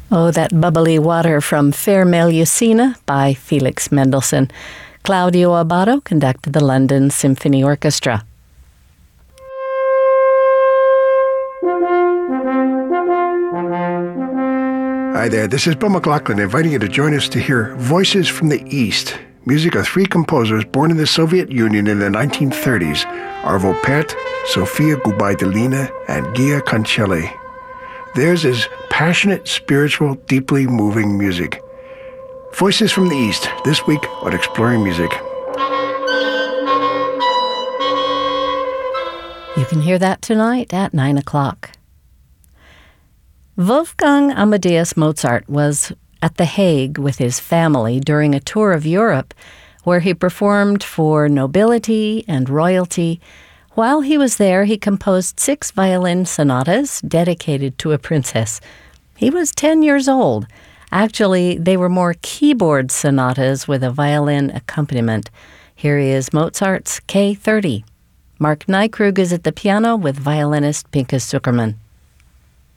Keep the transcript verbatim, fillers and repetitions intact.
Oh, that bubbly water from Fair Melusina by Felix Mendelssohn. Claudio Abbado conducted the London Symphony Orchestra. Hi there, this is Bill McLaughlin inviting you to join us to hear Voices from the East, music of three composers born in the Soviet Union in the nineteen thirties, Arvo Pärt, Sofia Gubaidulina, and Gia Concelli. Theirs is passionate, spiritual, deeply moving music. Voices from the East, this week on Exploring Music. You can hear that tonight at nine o'clock. Wolfgang Amadeus Mozart was at The Hague with his family during a tour of Europe where he performed for nobility and royalty. While he was there, he composed six violin sonatas dedicated to a princess. He was ten years old. Actually, they were more keyboard sonatas with a violin accompaniment. Here is Mozart's K thirty. Mark Nykrug is at the piano with violinist Pinchas Zuckerman.